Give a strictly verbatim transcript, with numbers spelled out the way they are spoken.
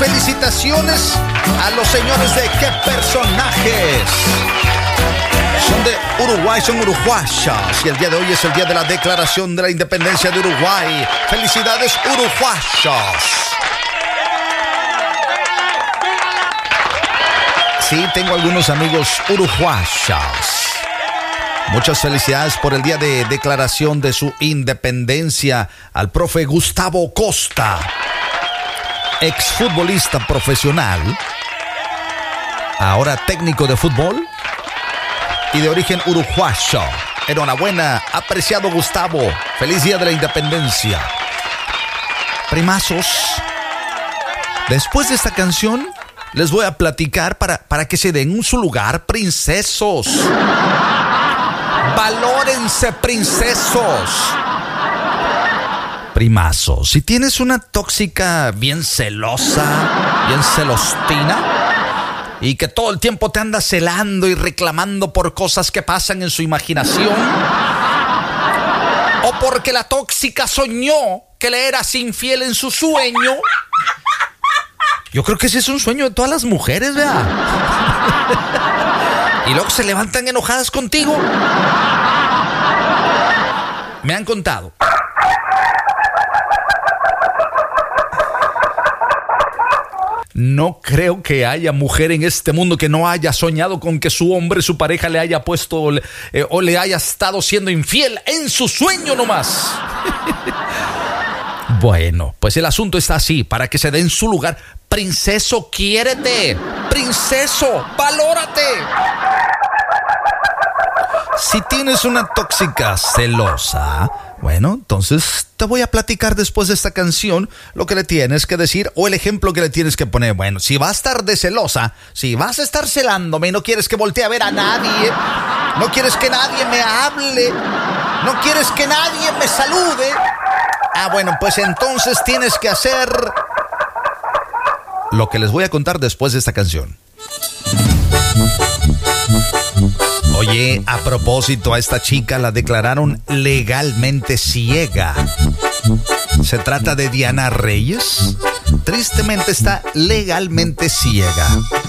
felicitaciones a los señores de Qué Personajes. Son de Uruguay, son uruguayas. Y el día de hoy es el día de la declaración de la independencia de Uruguay. Felicidades, uruguayas. Sí, tengo algunos amigos uruguayas. Muchas felicidades por el día de declaración de su independencia al profe Gustavo Costa, exfutbolista profesional, ahora técnico de fútbol y de origen uruguayo. Enhorabuena, apreciado Gustavo. Feliz día de la independencia. Primazos, después de esta canción les voy a platicar para, para que se den su lugar, princesos. Valórense, princesos. Primazos, si tienes una tóxica bien celosa, bien celostina, y que todo el tiempo te anda celando y reclamando por cosas que pasan en su imaginación, o porque la tóxica soñó que le eras infiel en su sueño, yo creo que ese es un sueño de todas las mujeres, ¿verdad? Y luego se levantan enojadas contigo. Me han contado. No creo que haya mujer en este mundo que no haya soñado con que su hombre, su pareja le haya puesto eh, o le haya estado siendo infiel en su sueño nomás. Bueno, pues el asunto está así, para que se den su lugar. Princeso, quiérete. Princeso, valórate. Si tienes una tóxica celosa, bueno, entonces te voy a platicar después de esta canción lo que le tienes que decir o el ejemplo que le tienes que poner. Bueno, si vas a estar de celosa, si vas a estar celándome y no quieres que voltee a ver a nadie, no quieres que nadie me hable, no quieres que nadie me salude, ah, bueno, pues entonces tienes que hacer lo que les voy a contar después de esta canción. Oye, a propósito, a esta chica la declararon legalmente ciega. Se trata de Diana Reyes. Tristemente está legalmente ciega.